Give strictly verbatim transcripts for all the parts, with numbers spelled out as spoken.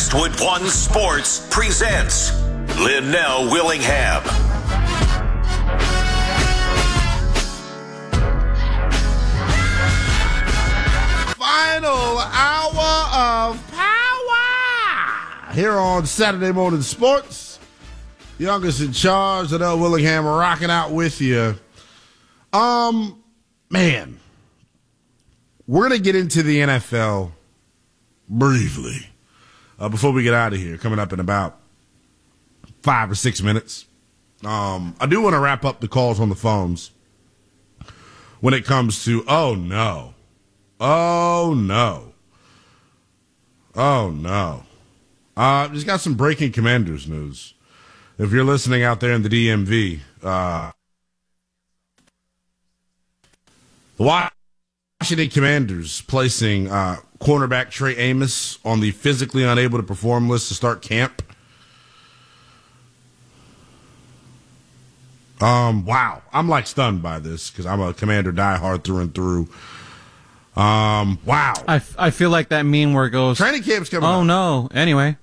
Westwood One Sports presents Linnell Willingham. Final hour of power here on Saturday Morning Sports. Youngest in charge, Linnell Willingham, rocking out with you. Um, man, we're going to get into the N F L briefly uh, before we get out of here, coming up in about five or six minutes. Um, I do want to wrap up the calls on the phones when it comes to, oh, no. Oh, no. Oh, no. Uh, just got some breaking Commanders news. If you're listening out there in the D M V, uh, the Washington Commanders placing uh, cornerback Trey Amos on the physically unable to perform list to start camp. Um, wow. I'm like stunned by this because I'm a Commander diehard through and through. Um, wow. I, f- I feel like that meme where it goes, training camp's coming oh up. no, anyway.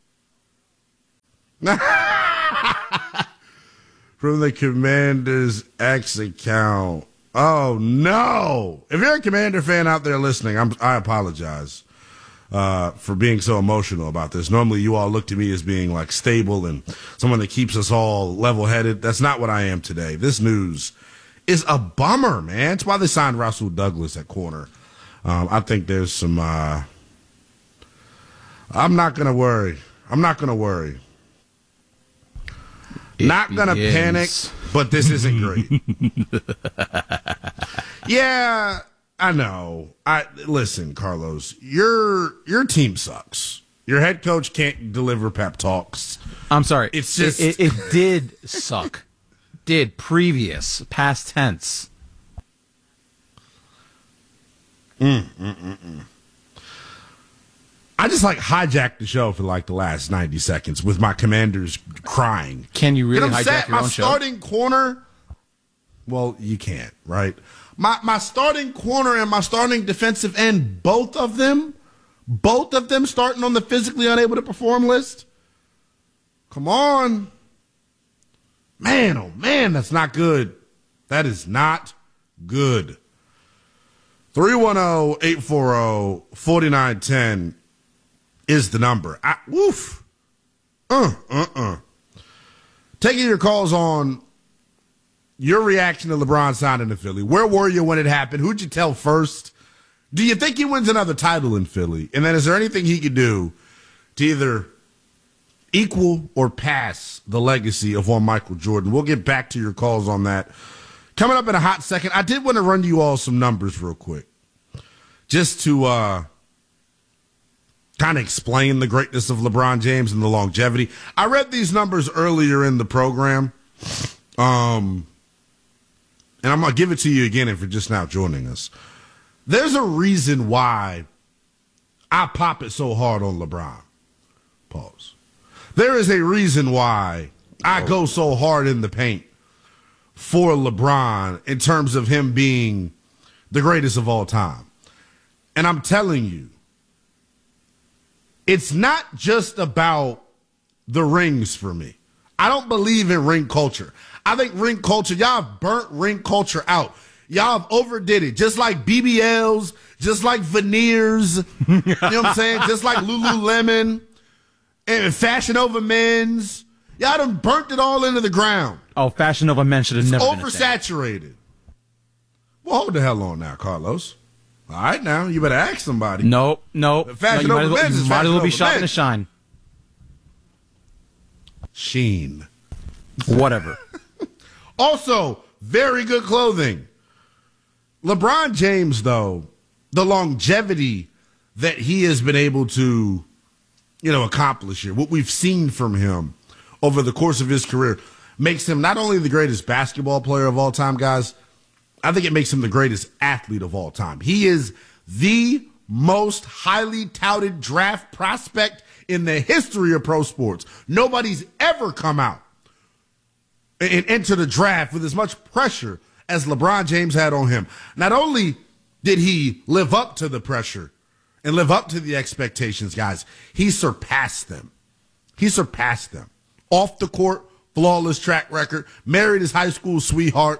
From the Commander's X account. Oh, no. If you're a Commander fan out there listening, I'm, I apologize uh, for being so emotional about this. Normally, you all look to me as being, like, stable and someone that keeps us all level-headed. That's not what I am today. This news is a bummer, man. That's why they signed Rasul Douglas at corner. Um, I think there's some uh, – I'm not going to worry. I'm not going to worry. It Not going to panic, but this isn't great. Yeah, I know. I listen, Carlos, your your team sucks. Your head coach can't deliver pep talks. I'm sorry. It's just it, it, it did suck. Did previous past tense. Mm, mm, mm, mm. I just like hijacked the show for like the last ninety seconds with my Commanders crying. Can you really Get hijack upset, your my own show? starting corner. Well, you can't, right? My my starting corner and my starting defensive end, both of them, both of them starting on the physically unable to perform list. Come on. Man, oh man, that's not good. That is not good. three one zero, eight four zero, four nine one zero is the number. I, woof. Uh, uh, uh. Taking your calls on your reaction to LeBron signing to Philly. Where were you when it happened? Who'd you tell first? Do you think he wins another title in Philly? And then is there anything he could do to either equal or pass the legacy of one Michael Jordan? We'll get back to your calls on that. Coming up in a hot second, I did want to run you all some numbers real quick. Just to uh, kind of explain the greatness of LeBron James and the longevity. I read these numbers earlier in the program. Um, and I'm going to give it to you again if you're just now joining us. There's a reason why I pop it so hard on LeBron. Pause. There is a reason why I go so hard in the paint for LeBron in terms of him being the greatest of all time. And I'm telling you, it's not just about the rings for me. I don't believe in ring culture. I think ring culture, y'all have burnt ring culture out. Y'all have overdid it. Just like B B Ls, just like veneers, you know what I'm saying? Just like Lululemon and Fashion Over Men's. Y'all done burnt it all into the ground. Oh, Fashion Over Men should have never been oversaturated. Well, hold the hell on now, Carlos. All right, now, you better ask somebody. Nope, nope. Fashion no, Over Men's Men's is You might as Fashion well be Over shopping to Men's. shine. Sheen. Whatever. Also, very good clothing. LeBron James, though, the longevity that he has been able to, you know, accomplish here, what we've seen from him over the course of his career, makes him not only the greatest basketball player of all time, guys, I think it makes him the greatest athlete of all time. He is the most highly touted draft prospect in the history of pro sports. Nobody's ever come out and enter the draft with as much pressure as LeBron James had on him. Not only did he live up to the pressure and live up to the expectations, guys. He surpassed them. He surpassed them. Off the court, flawless track record, married his high school sweetheart,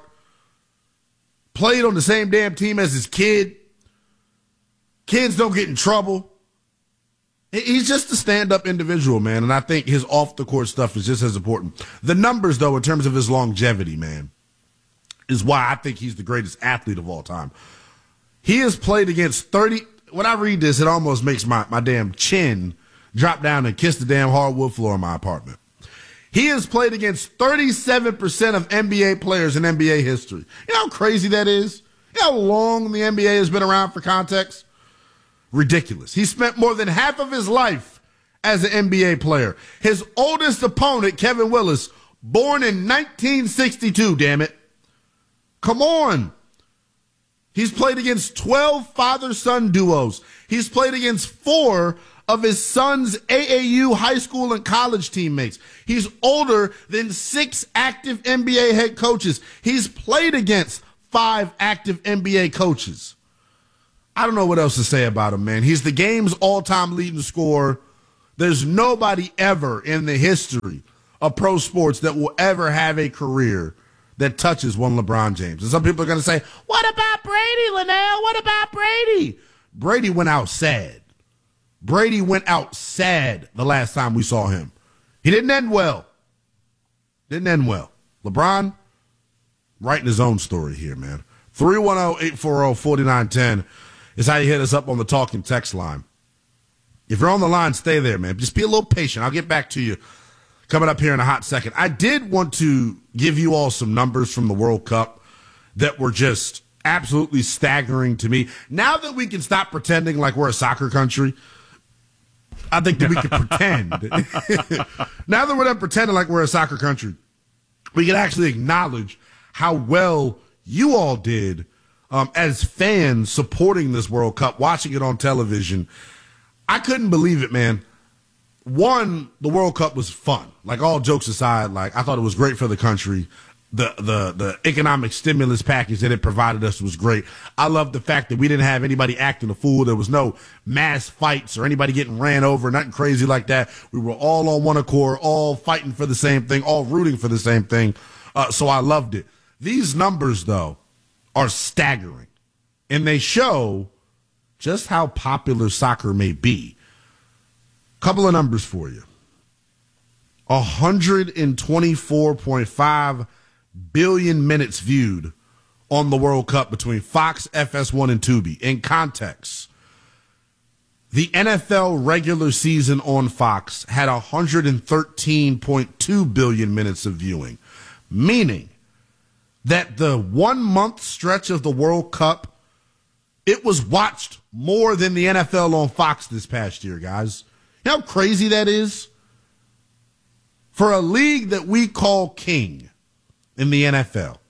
played on the same damn team as his kid. Kids don't get in trouble. He's just a stand-up individual, man, and I think his off-the-court stuff is just as important. The numbers, though, in terms of his longevity, man, is why I think he's the greatest athlete of all time. He has played against thirty – when I read this, it almost makes my, my damn chin drop down and kiss the damn hardwood floor in my apartment. He has played against thirty-seven percent of N B A players in N B A history. You know how crazy that is? You know how long the N B A has been around, for context? Ridiculous. He spent more than half of his life as an N B A player. His oldest opponent, Kevin Willis, born in nineteen sixty-two, damn it. Come on. He's played against twelve father-son duos. He's played against four of his son's A A U high school and college teammates. He's older than six active N B A head coaches. He's played against five active N B A coaches. I don't know what else to say about him, man. He's the game's all-time leading scorer. There's nobody ever in the history of pro sports that will ever have a career that touches one LeBron James. And some people are going to say, what about Brady, Linnell? What about Brady? Brady went out sad. Brady went out sad the last time we saw him. He didn't end well. Didn't end well. LeBron, writing his own story here, man. three one zero, eight four zero, four nine one zero is how you hit us up on the talking text line. If you're on the line, stay there, man. Just be a little patient. I'll get back to you coming up here in a hot second. I did want to give you all some numbers from the World Cup that were just absolutely staggering to me. Now that we can stop pretending like we're a soccer country, I think that we can pretend. Now that we're done pretending like we're a soccer country, we can actually acknowledge how well you all did um, as fans supporting this World Cup, watching it on television. I couldn't believe it, man. One, the World Cup was fun. Like, all jokes aside, like, I thought it was great for the country. The, the, the economic stimulus package that it provided us was great. I love the fact that we didn't have anybody acting a fool. There was no mass fights or anybody getting ran over, nothing crazy like that. We were all on one accord, all fighting for the same thing, all rooting for the same thing. Uh, so I loved it. These numbers, though, are staggering, and they show just how popular soccer may be. Couple of numbers for you. one hundred twenty-four point five billion minutes viewed on the World Cup between Fox, F S one, and Tubi. In context, the N F L regular season on Fox had one hundred thirteen point two billion minutes of viewing, meaning that the one-month stretch of the World Cup, it was watched more than the N F L on Fox this past year, guys. You know how crazy that is? For a league that we call king in the N F L,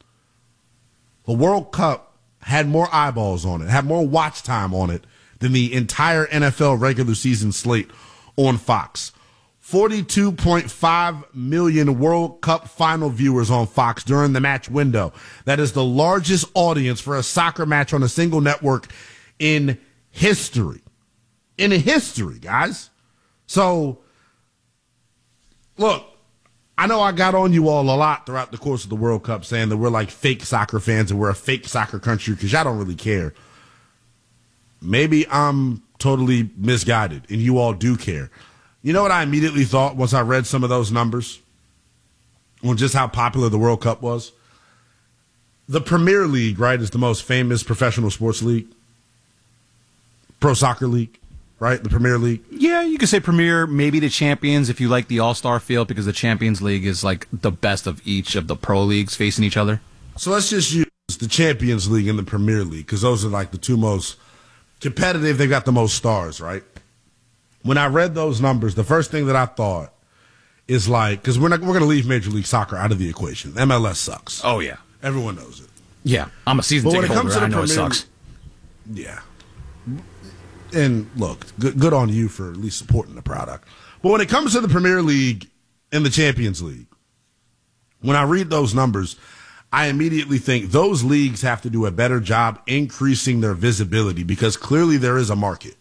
the World Cup had more eyeballs on it, had more watch time on it than the entire N F L regular season slate on Fox. forty-two point five million World Cup final viewers on Fox during the match window. That is the largest audience for a soccer match on a single network in history. In history, guys. So, look, I know I got on you all a lot throughout the course of the World Cup saying that we're like fake soccer fans and we're a fake soccer country because y'all don't really care. Maybe I'm totally misguided and you all do care. You know what I immediately thought once I read some of those numbers on just how popular the World Cup was? The Premier League, right, is the most famous professional sports league. Pro soccer league, right? The Premier League. Yeah, you could say Premier, maybe the Champions if you like the All-Star field, because the Champions League is like the best of each of the pro leagues facing each other. So let's just use the Champions League and the Premier League because those are like the two most competitive. They've got the most stars, right? When I read those numbers, the first thing that I thought is like, because we're not we're going to leave Major League Soccer out of the equation. M L S sucks. Oh yeah, everyone knows it. Yeah, I'm a season ticket holder. I know Premier, it sucks. Yeah, and look, good, good on you for at least supporting the product. But when it comes to the Premier League and the Champions League, when I read those numbers, I immediately think those leagues have to do a better job increasing their visibility because clearly there is a market.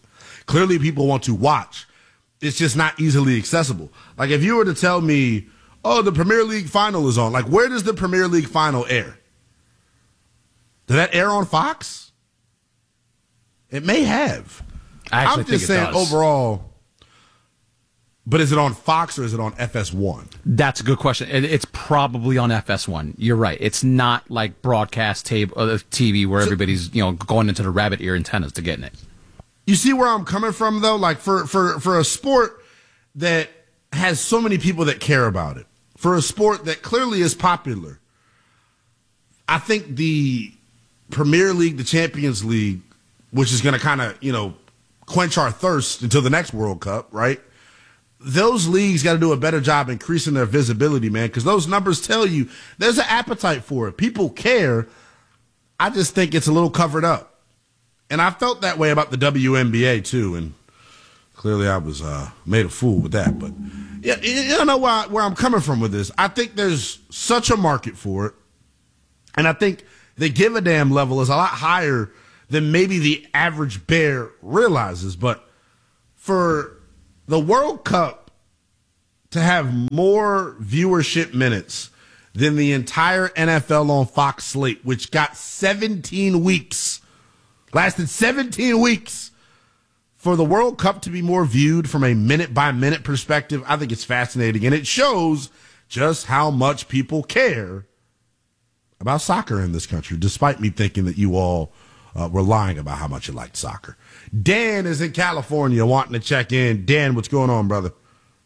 Clearly people want to watch. It's just not easily accessible. Like if you were to tell me, oh, the Premier League final is on, like where does the Premier League final air? Did that air on Fox? It may have. I actually I'm just think it saying does. overall, but is it on Fox or is it on F S one? That's a good question. It, it's probably on F S one. You're right. It's not like broadcast tape, uh, T V where So, everybody's, you know, going into the rabbit ear antennas to getting it. You see where I'm coming from, though? Like, for, for, for a sport that has so many people that care about it, for a sport that clearly is popular, I think the Premier League, the Champions League, which is going to kind of, you know, quench our thirst until the next World Cup, right? Those leagues got to do a better job increasing their visibility, man, because those numbers tell you there's an appetite for it. People care. I just think it's a little covered up. And I felt that way about the W N B A, too, and clearly I was uh, made a fool with that. But yeah, you know where, I, where I'm coming from with this. I think there's such a market for it, and I think the give a damn level is a lot higher than maybe the average bear realizes. But for the World Cup to have more viewership minutes than the entire N F L on Fox slate, which got seventeen weeks, lasted seventeen weeks, for the World Cup to be more viewed from a minute-by-minute perspective, I think it's fascinating. And it shows just how much people care about soccer in this country, despite me thinking that you all uh, were lying about how much you liked soccer. Dan is in California wanting to check in. Dan, what's going on, brother?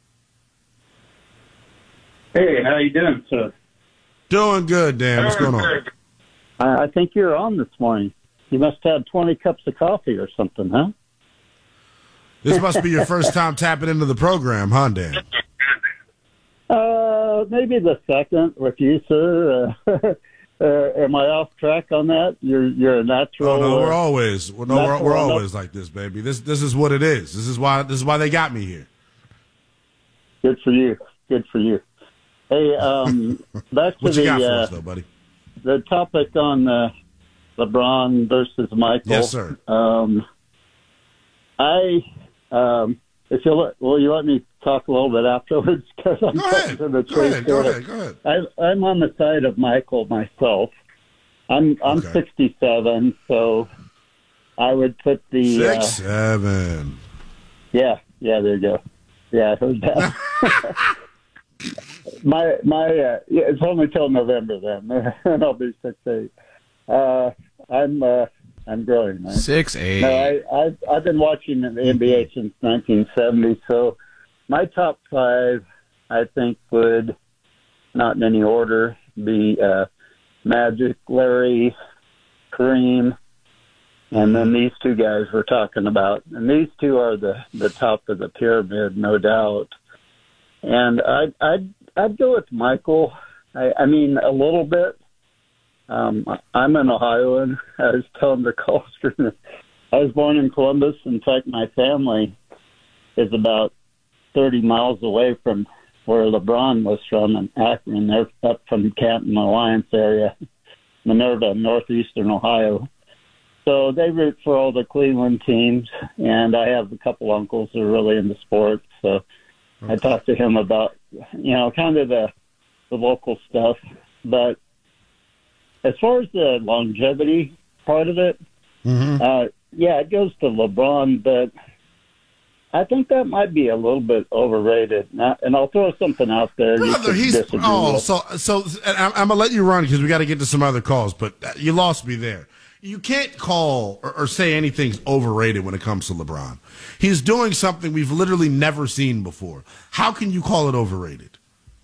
Hey, how you doing, sir? Doing good, Dan. What's going on? I I think you're on this morning. You must have had twenty cups of coffee or something, huh? This must be your first time tapping into the program, huh, Dan? Uh, maybe the second with you, sir. Uh, uh, am I off track on that? You're you're a natural. Oh, no, we're uh, always well, no, we're, natural we're enough. always like this, baby. This this is what it is. This is why this is why they got me here. Good for you. Good for you. Hey, um, back to What you the got for uh, us, though, buddy? the topic on uh, LeBron versus Michael. Yes, sir. Um, I um, if you let, will you let me talk a little bit afterwards? Because I'm Go ahead. to the Go ahead. Go quarter. ahead. Go ahead. I, I'm on the side of Michael myself. I'm I'm Okay. sixty-seven, so I would put the Six, uh, seven. yeah yeah there you go. Yeah, I heard that. my my uh, yeah, it's only till November then, and I'll be six eight. Uh, I'm uh, I'm growing, man. Six, eight. No, I, I've, I've been watching the N B A since nineteen seventy, so my top five, I think, would, not in any order, be uh, Magic, Larry, Kareem, and then these two guys we're talking about. And these two are the, the top of the pyramid, no doubt. And I'd, I'd, I'd go with Michael. I, I mean, a little bit. Um, I'm an Ohioan. I was telling the call screen, I was born in Columbus. In fact, my family is about thirty miles away from where LeBron was from in Akron. They're up from Canton, Alliance area, Minerva, northeastern Ohio. So they root for all the Cleveland teams, and I have a couple uncles who are really into sports. So I talked to him about, you know, kind of the, the local stuff. But as far as the longevity part of it, Mm-hmm. uh, yeah, it goes to LeBron, but I think that might be a little bit overrated. Now, and I'll throw something out there. you Brother, can he's disagree oh, with. so so. and I'm, I'm gonna let you run because we got to get to some other calls. But you lost me there. You can't call or, or say anything's overrated when it comes to LeBron. He's doing something we've literally never seen before. How can you call it overrated?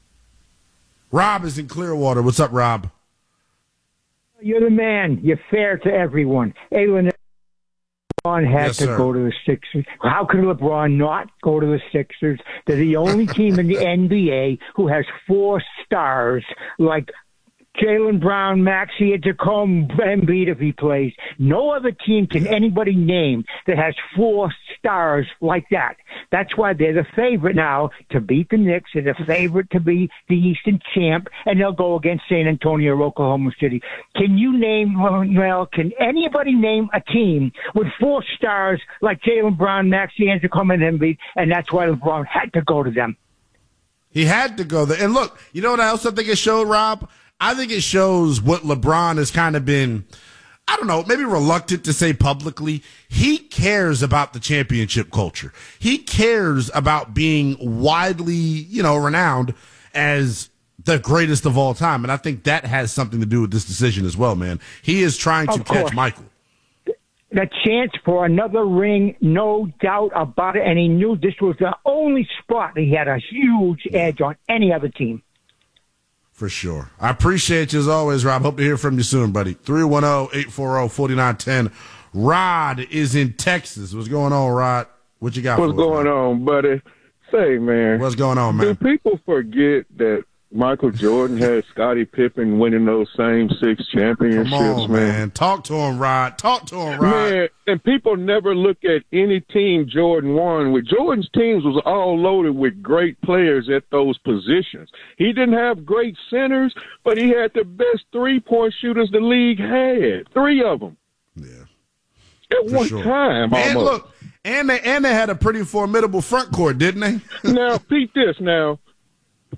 Rob is in Clearwater. What's up, Rob? You're the man. You're fair to everyone. Hey, when LeBron had Yes, to sir. go to the Sixers, how could LeBron not go to the Sixers? They're the only team in the N B A who has four stars like Jaylen Brown, Maxey, and Tacoma Embiid if he plays. No other team can anybody name that has four stars like that. That's why they're the favorite now to beat the Knicks. They're the favorite to be the Eastern champ, and they'll go against San Antonio or Oklahoma City. Can you name, well, can anybody name a team with four stars like Jaylen Brown, Maxey Antetokounmpo, and Embiid, and that's why LeBron had to go to them? He had to go there. And look, you know what else I think it showed, Rob? I think it shows what LeBron has kind of been, I don't know, maybe reluctant to say publicly. He cares about the championship culture. He cares about being widely, you know, renowned as the greatest of all time. And I think that has something to do with this decision as well, man. He is trying to catch Michael. The chance for another ring, no doubt about it. And he knew this was the only spot he had a huge edge on any other team. For sure. I appreciate you as always, Rob. Hope to hear from you soon, buddy. three one zero, eight four zero, four nine one zero. Rod is in Texas. What's going on, Rod? What you got What's for us, going man? on, buddy? Say, man. What's going on, man? Do people forget that Michael Jordan had Scottie Pippen winning those same six championships, Come on, man? man. Talk to him, Rod. Talk to him, Rod. Man, and people never look at any team Jordan won with. Jordan's teams was all loaded with great players at those positions. He didn't have great centers, but he had the best three-point shooters the league had. Three of them. Yeah. At For one sure. time, And almost. look, and they, and they had a pretty formidable front court, didn't they? Now, peep this now.